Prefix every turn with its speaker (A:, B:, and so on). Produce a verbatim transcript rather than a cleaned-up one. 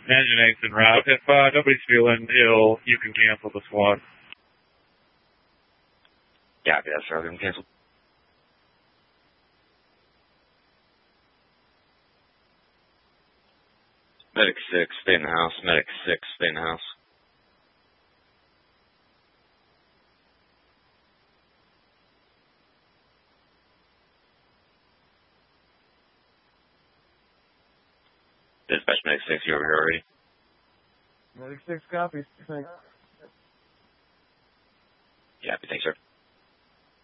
A: Engine eight's en route. If uh, nobody's feeling ill, you can cancel the squad.
B: Yeah, that's right. We can cancel. Medic six, stay in the house. Medic six, stay in the house. Dispatch Medic six, you over here already?
C: Medic six copies. Thanks.
B: Yeah, thanks, sir.